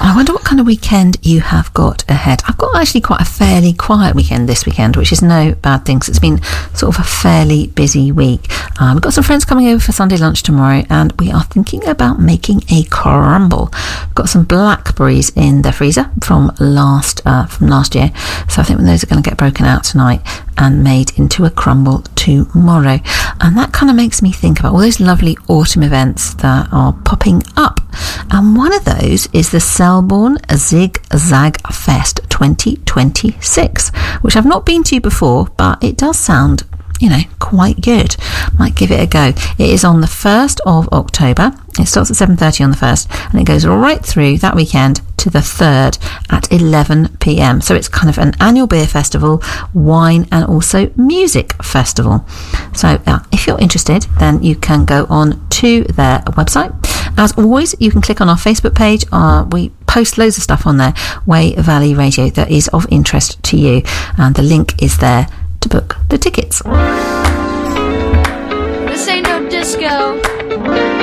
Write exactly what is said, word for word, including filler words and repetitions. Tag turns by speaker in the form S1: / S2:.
S1: I wonder what kind of weekend you have got ahead. I've got actually quite a fairly quiet weekend this weekend, which is no bad thing, because it's been sort of a fairly busy week. Um, we've got some friends coming over for Sunday lunch tomorrow, and we are thinking about making a crumble. We've got some blackberries in the freezer from last uh, from last year, so I think those are going to get broken out tonight and made into a crumble tomorrow. And that kind of makes me think about all those lovely autumn events that are popping up. And one of those is the Selborne Zig Zag Fest twenty twenty-six, which I've not been to before, but it does sound, you know, quite good. Might give it a go. It is on the first of October. It starts at seven thirty on the first, and it goes right through that weekend to the third at eleven p.m. So it's kind of an annual beer festival, wine, and also music festival. So uh, if you're interested, then you can go on to their website. As always, you can click on our Facebook page. Uh, we post loads of stuff on there, Wey Valley Radio, that is of interest to you, and the link is there to book the tickets.
S2: This ain't no disco.